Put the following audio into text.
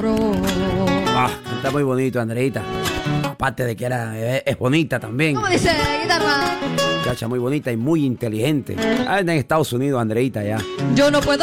adoro. Canta muy bonito, Andreita. Aparte de que es bonita también. ¿Cómo dice la guitarra? Muchacha muy bonita y muy inteligente. En Estados Unidos, Andreita, ya. Yo no puedo